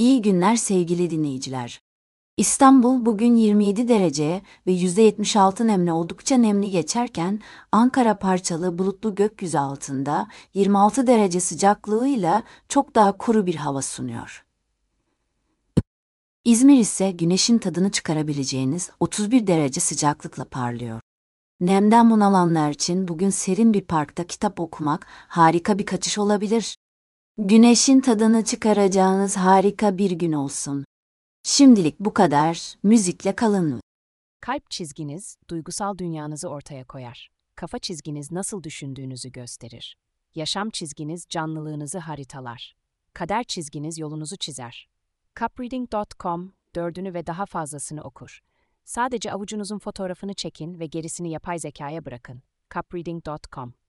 İyi günler sevgili dinleyiciler. İstanbul bugün 27 derece ve %76 nemli oldukça nemli geçerken Ankara parçalı bulutlu gökyüzü altında 26 derece sıcaklığıyla çok daha kuru bir hava sunuyor. İzmir ise güneşin tadını çıkarabileceğiniz 31 derece sıcaklıkla parlıyor. Nemden bunalanlar için bugün serin bir parkta kitap okumak harika bir kaçış olabilir. Güneşin tadını çıkaracağınız harika bir gün olsun. Şimdilik bu kadar, müzikle kalın. Kalp çizginiz, duygusal dünyanızı ortaya koyar. Kafa çizginiz nasıl düşündüğünüzü gösterir. Yaşam çizginiz canlılığınızı haritalar. Kader çizginiz yolunuzu çizer. Cupreading.com, 4'ünü ve daha fazlasını okur. Sadece avucunuzun fotoğrafını çekin ve gerisini yapay zekaya bırakın. Cupreading.com